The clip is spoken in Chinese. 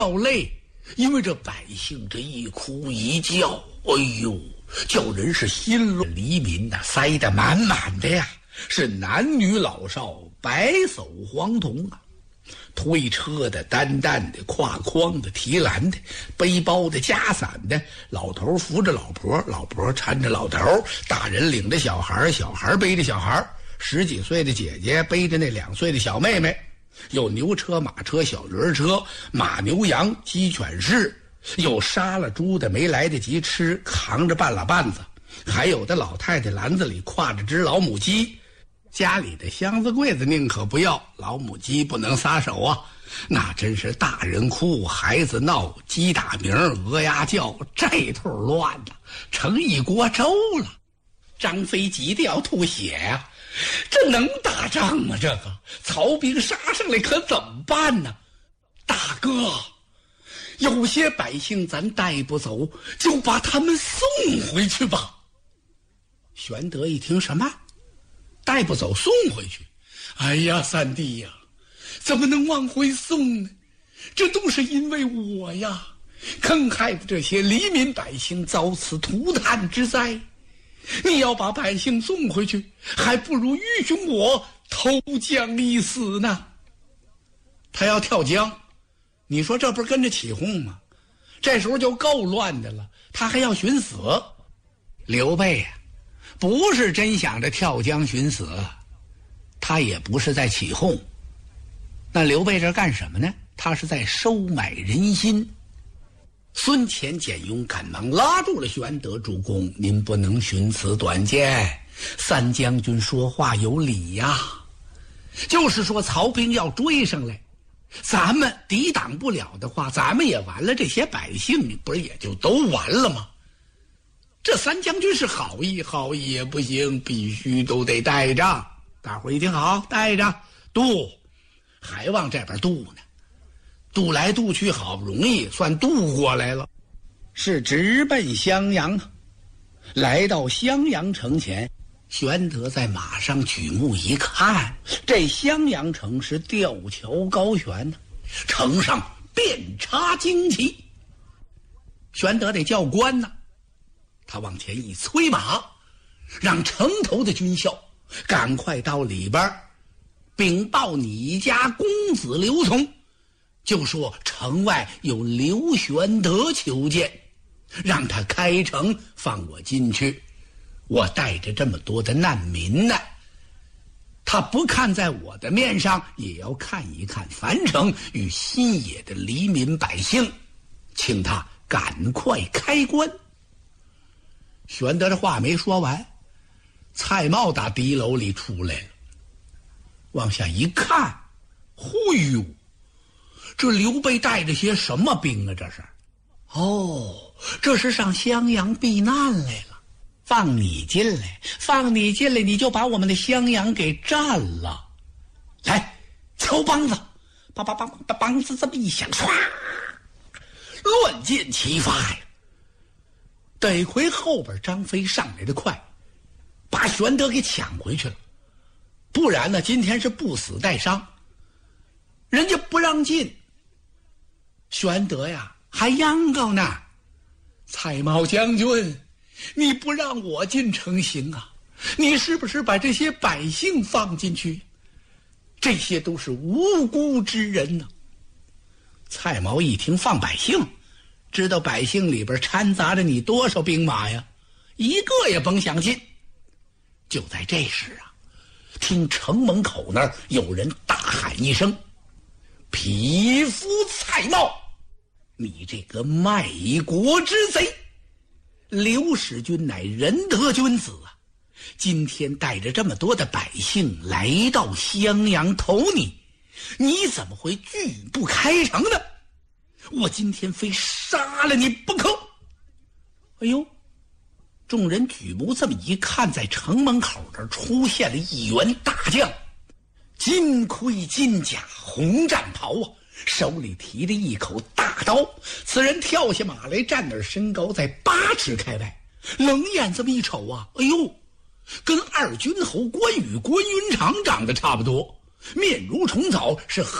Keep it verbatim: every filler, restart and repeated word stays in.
掉泪，因为这百姓这一哭一叫，哎呦，叫人是心乱。黎民呐、啊，塞得满满的呀，是男女老少，白叟黄童啊，推车的、担担的、挎筐的、提篮的、背包的、夹伞的，老头扶着老婆，老婆搀着老头，大人领着小孩，小孩背着小孩，十几岁的姐姐背着那两岁的小妹妹。有牛车、马车、小轮车，马牛羊、鸡犬士，有杀了猪的没来得及吃，扛着半拉半子，还有的老太太篮子里挎着只老母鸡，家里的箱子柜子宁可不要，老母鸡不能撒手啊，那真是大人哭，孩子闹，鸡打鸣，鹅鸭叫，这头乱了，成一锅粥了。张飞急得要吐血呀、啊！这能打仗吗？这个曹兵杀上来可怎么办呢？大哥，有些百姓咱带不走，就把他们送回去吧。玄德一听，什么带不走送回去？哎呀，三弟呀，怎么能往回送呢？这都是因为我呀，坑害的这些黎民百姓遭此涂炭之灾。你要把百姓送回去，还不如愚兄我投江一死呢。他要跳江，你说这不是跟着起哄吗？这时候就够乱的了，他还要寻死。刘备啊，不是真想着跳江寻死，他也不是在起哄。那刘备这干什么呢？他是在收买人心。孙乾、简雍赶忙拉住了玄德：“主公，您不能寻此短见，三将军说话有理呀。就是说曹兵要追上来，咱们抵挡不了的话，咱们也完了，这些百姓不是也就都完了吗？这三将军是好意，好意也不行，必须都得带着。大伙儿一听好，带着渡，还往这边渡呢。渡来渡去，好不容易算渡过来了，是直奔襄阳。来到襄阳城前，玄德在马上举目一看，这襄阳城是吊桥高悬呢，城上遍插旌旗。玄德得叫官呢，他往前一催马，让城头的军校赶快到里边禀报你家公子刘琮，就说城外有刘玄德求见，让他开城放我进去。我带着这么多的难民呢，他不看在我的面上，也要看一看樊城与新野的黎民百姓，请他赶快开关。玄德这话没说完，蔡瑁打敌楼里出来了，往下一看，忽悠，这刘备带着些什么兵啊？这是，哦，这是上襄阳避难来了。放你进来，放你进来，你就把我们的襄阳给占了。来，敲梆子，梆梆梆梆梆子这么一响，唰，乱箭齐发呀！得亏后边张飞上来的快，把玄德给抢回去了，不然呢，今天是不死带伤，人家不让进。玄德呀，还央告呢：“蔡瑁将军，你不让我进城行啊？你是不是把这些百姓放进去？这些都是无辜之人呢。”蔡瑁一听放百姓，知道百姓里边掺杂着你多少兵马呀，一个也甭想进。就在这时啊，听城门口那儿有人大喊一声：“匹夫蔡瑁，你这个卖国之贼！刘使君乃仁德君子啊，今天带着这么多的百姓来到襄阳投你，你怎么会拒不开城呢？我今天非杀了你不可！”哎呦，众人举目这么一看，在城门口这儿出现了一员大将，金盔金甲，红战袍啊，手里提着一口大刀。此人跳下马来，站那儿身高在八尺开外，冷眼这么一瞅啊，哎呦，跟二军侯关羽、关云长长得差不多，面如虫草，是